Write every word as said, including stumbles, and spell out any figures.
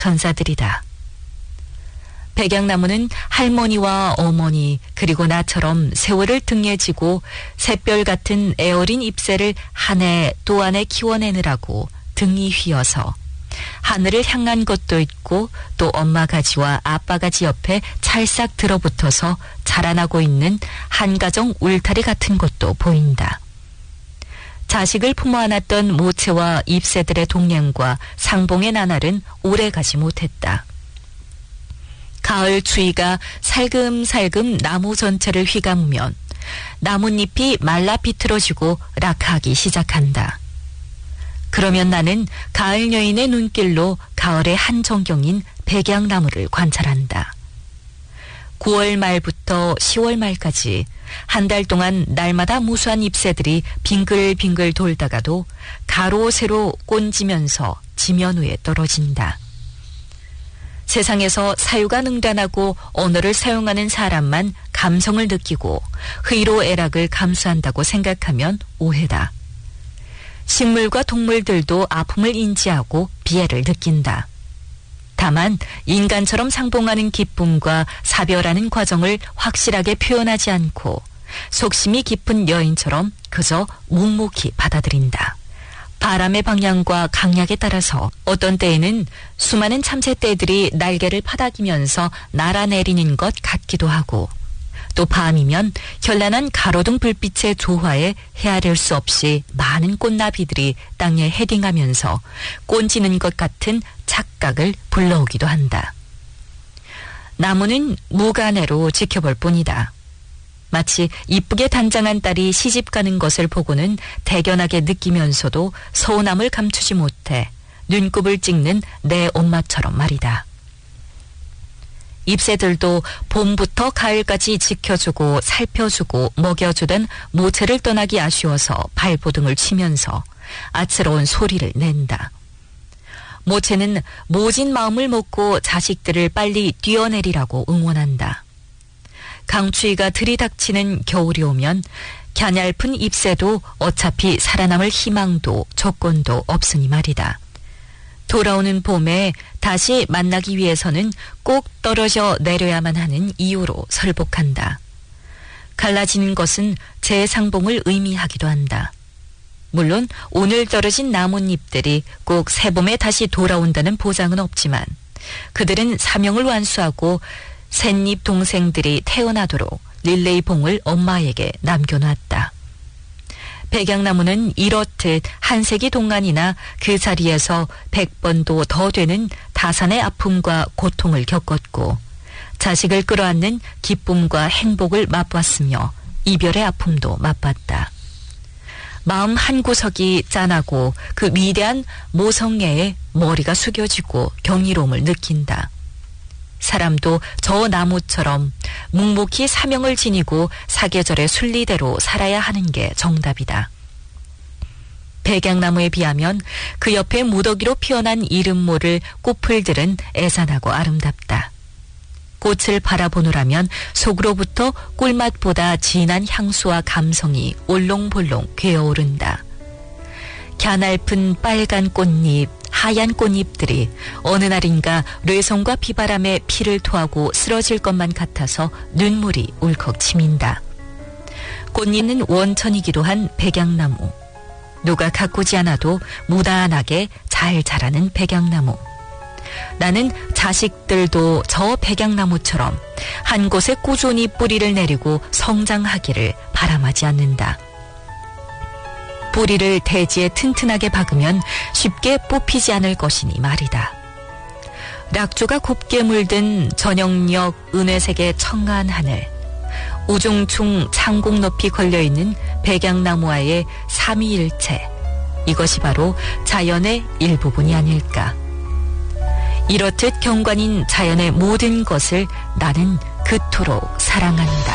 천사들이다. 백양나무는 할머니와 어머니 그리고 나처럼 세월을 등에 지고 샛별 같은 애어린 잎새를 한 해 또 한 해 키워내느라고 등이 휘어서 하늘을 향한 것도 있고 또 엄마 가지와 아빠 가지 옆에 찰싹 들어붙어서 자라나고 있는 한 가정 울타리 같은 것도 보인다. 자식을 품어 안았던 모체와 잎새들의 동냥과 상봉의 나날은 오래가지 못했다. 가을 추위가 살금살금 나무 전체를 휘감으면 나뭇잎이 말라 비틀어지고 락하기 시작한다. 그러면 나는 가을 여인의 눈길로 가을의 한 전경인 백양나무를 관찰한다. 구월 말부터 시월 말까지 한 달 동안 날마다 무수한 잎새들이 빙글빙글 돌다가도 가로 세로 꼰지면서 지면 위에 떨어진다. 세상에서 사유가 능단하고 언어를 사용하는 사람만 감성을 느끼고 희로애락을 감수한다고 생각하면 오해다. 식물과 동물들도 아픔을 인지하고 비애를 느낀다. 다만 인간처럼 상봉하는 기쁨과 사별하는 과정을 확실하게 표현하지 않고 속심이 깊은 여인처럼 그저 묵묵히 받아들인다. 바람의 방향과 강약에 따라서 어떤 때에는 수많은 참새떼들이 날개를 파닥이면서 날아내리는 것 같기도 하고 또 밤이면 현란한 가로등 불빛의 조화에 헤아릴 수 없이 많은 꽃나비들이 땅에 헤딩하면서 꼰지는 것 같은 착각을 불러오기도 한다. 나무는 무간해로 지켜볼 뿐이다. 마치 이쁘게 단장한 딸이 시집가는 것을 보고는 대견하게 느끼면서도 서운함을 감추지 못해 눈곱을 찍는 내 엄마처럼 말이다. 잎새들도 봄부터 가을까지 지켜주고 살펴주고 먹여주던 모체를 떠나기 아쉬워서 발버둥을 치면서 아츠러운 소리를 낸다. 모체는 모진 마음을 먹고 자식들을 빨리 뛰어내리라고 응원한다. 강추위가 들이닥치는 겨울이 오면 갸냘픈 잎새도 어차피 살아남을 희망도 조건도 없으니 말이다. 돌아오는 봄에 다시 만나기 위해서는 꼭 떨어져 내려야만 하는 이유로 설복한다. 갈라지는 것은 재상봉을 의미하기도 한다. 물론 오늘 떨어진 나뭇잎들이 꼭 새봄에 다시 돌아온다는 보장은 없지만 그들은 사명을 완수하고 셋잎 동생들이 태어나도록 릴레이 봉을 엄마에게 남겨놨다. 백양나무는 이렇듯 한 세기 동안이나 그 자리에서 백 번도 더 되는 다산의 아픔과 고통을 겪었고 자식을 끌어안는 기쁨과 행복을 맛봤으며 이별의 아픔도 맛봤다. 마음 한구석이 짠하고 그 위대한 모성애에 머리가 숙여지고 경이로움을 느낀다. 사람도 저 나무처럼 묵묵히 사명을 지니고 사계절의 순리대로 살아야 하는 게 정답이다. 백양나무에 비하면 그 옆에 무더기로 피어난 이름 모를 꽃풀들은 애잔하고 아름답다. 꽃을 바라보노라면 속으로부터 꿀맛보다 진한 향수와 감성이 올롱볼롱 괴어오른다. 갸냘픈 빨간 꽃잎, 하얀 꽃잎들이 어느 날인가 뇌성과 비바람에 피를 토하고 쓰러질 것만 같아서 눈물이 울컥 치민다. 꽃잎은 원천이기도 한 백양나무. 누가 가꾸지 않아도 무단하게 잘 자라는 백양나무. 나는 자식들도 저 백양나무처럼 한 곳에 꾸준히 뿌리를 내리고 성장하기를 바람하지 않는다. 뿌리를 대지에 튼튼하게 박으면 쉽게 뽑히지 않을 것이니 말이다. 락조가 곱게 물든 저녁녘 은회색의 청아한 하늘, 우중충 창공 높이 걸려있는 백양나무와의 삼위일체, 이것이 바로 자연의 일부분이 아닐까. 이렇듯 경관인 자연의 모든 것을 나는 그토록 사랑한다.